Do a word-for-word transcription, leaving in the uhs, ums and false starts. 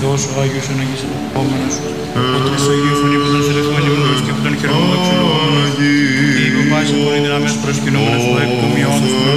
Θεός ο Άγιος Αναγής Επόμενος, ο Τρεις Αγίου Φωνή που τον θελεθμένοι ουρούς και που τον χειροκολόξου λόγω, και είπε πάση πολύ δυνάμες προσκυνούμενος ο εκ του μειώντος του